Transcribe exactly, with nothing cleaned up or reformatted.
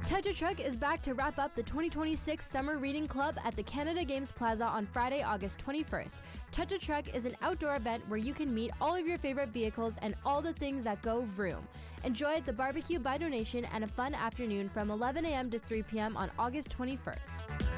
Tetra Truck is back to wrap up the twenty twenty-six Summer Reading Club at the Canada Games Plaza on Friday, August twenty-first. Tetra Truck is an outdoor event where you can meet all of your favorite vehicles and all the things that go vroom. Enjoy the barbecue by donation and a fun afternoon from eleven a.m. to three p.m. on August twenty-first.